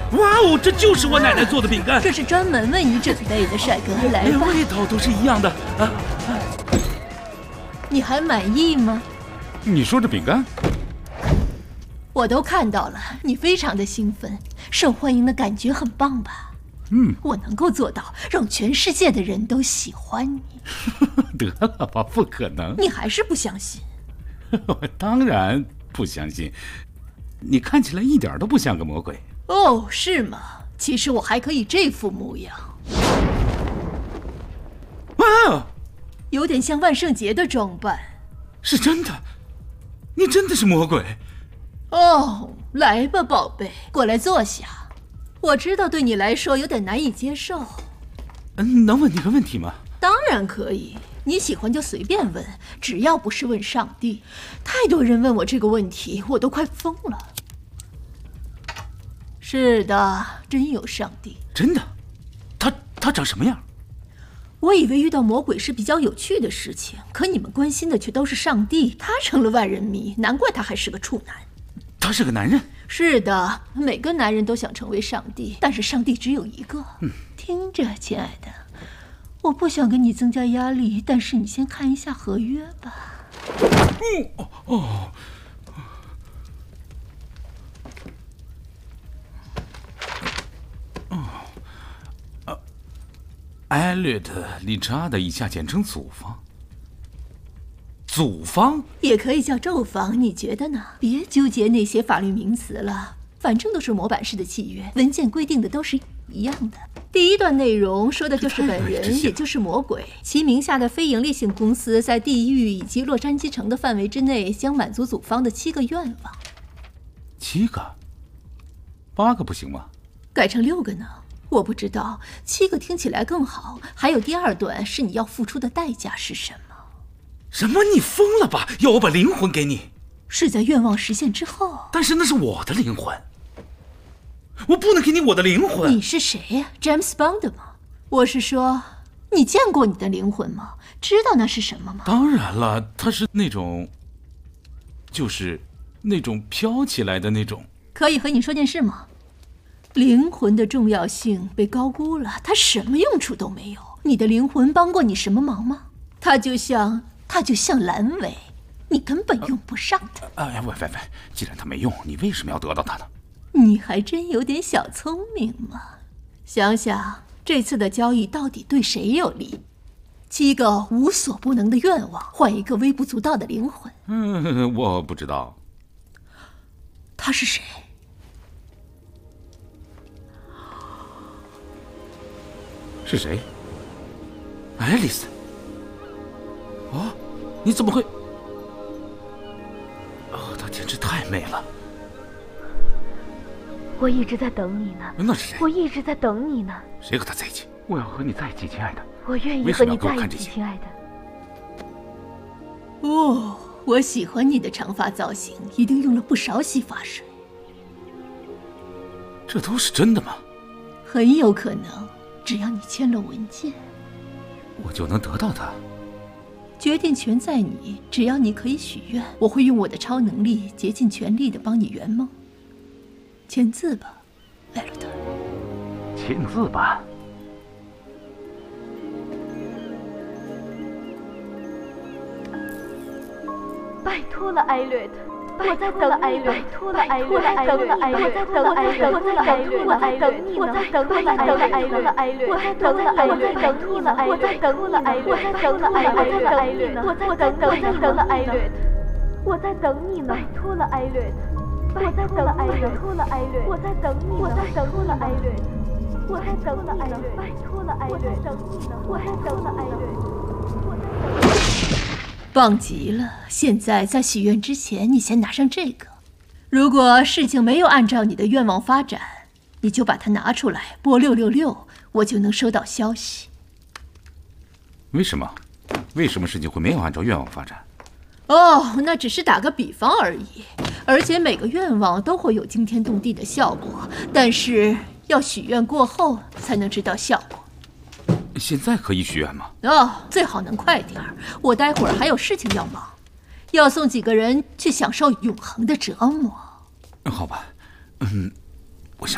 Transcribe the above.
哇哦，这就是我奶奶做的饼干。 这是专门为你准备的，帅哥，来吧。 味道都是一样的啊。 你还满意吗？ 你说这饼干？ 我都看到了，你非常的兴奋，受欢迎的感觉很棒吧？我能够做到，让全世界的人都喜欢你。 得了吧，不可能！ 你还是不相信？ 我当然不相信，你看起来一点都不像个魔鬼。 哦，是吗？其实我还可以这副模样。 哇， 有点像万圣节的装扮。 是真的，你真的是魔鬼。 哦，来吧，宝贝，过来坐下。我知道对你来说有点难以接受。 能问你个问题吗？ 当然可以，你喜欢就随便问，只要不是问上帝。太多人问我这个问题，我都快疯了。是的，真有上帝。 真的？他长什么样？ 我以为遇到魔鬼是比较有趣的事情，可你们关心的却都是上帝。他成了万人迷，难怪他还是个处男。 他是个男人？ 是的，每个男人都想成为上帝，但是上帝只有一个。听着，亲爱的，我不想给你增加压力，但是你先看一下合约吧。 艾略特·理查德，以下简称祖方。祖方也可以叫纣方，你觉得呢？别纠结那些法律名词了，反正都是模板式的契约，文件规定的都是一样的。第一段内容说的就是本人，也就是魔鬼，其名下的非营利性公司在地狱以及洛杉矶城的范围之内，将满足祖方的7个愿望。 7个？8个不行吗？ 改成6个呢？我不知道，7个听起来更好。还有第2段是你要付出的代价是什么？ 什么？你疯了吧？要我把灵魂给你？ 是在愿望实现之后。 但是那是我的灵魂，我不能给你我的灵魂。 你是谁呀？James Bond 吗？我是说，你见过你的灵魂吗？知道那是什么吗？ 当然了，它是那种，就是那种飘起来的那种。 可以和你说件事吗？灵魂的重要性被高估了，它什么用处都没有。你的灵魂帮过你什么忙吗？它就像阑尾，你根本用不上它。 喂，既然它没用，你为什么要得到它呢？ 你还真有点小聪明嘛！想想这次的交易到底对谁有利？7个无所不能的愿望，换一个微不足道的灵魂。 我不知道。 他是谁？ 是谁？爱丽丝。哦，你怎么会？她简直太美了。 我一直在等你呢。 那是谁？ 我一直在等你呢。 谁和他在一起？我要和你在一起，亲爱的。 我愿意和你在一起，亲爱的。 哦，我喜欢你的长发造型，一定用了不少洗发水。 这都是真的吗？ 很有可能，只要你签了文件， 我就能得到它。 决定权在你，只要你可以许愿，我会用我的超能力竭尽全力地帮你圆梦。签字吧，艾略特。 签字吧。 拜托了，艾略特。我在等艾略特，拜托了，艾略特，我在等了，艾略特，我在等了，艾略特，我在等你呢，我在等了，艾略特，我在等了，艾略特，我在等了，艾略特，我在等了，艾略特，艾略特，我在等了，艾略特，我在等你呢，拜托了，艾略特，我在等了，艾略特，我在等你呢，我在等了，艾略特，我在等了，艾略特，拜托了，艾略特，我在等了，艾略特。 棒极了！现在在许愿之前，你先拿上这个。如果事情没有按照你的愿望发展，你就把它拿出来，拨666，我就能收到消息。 为什么？为什么事情会没有按照愿望发展？ 哦，那只是打个比方而已。而且每个愿望都会有惊天动地的效果，但是要许愿过后才能知道效果。 现在可以许愿吗？ 最好能快点儿，我待会儿还有事情要忙，要送几个人去享受永恒的折磨。 好吧，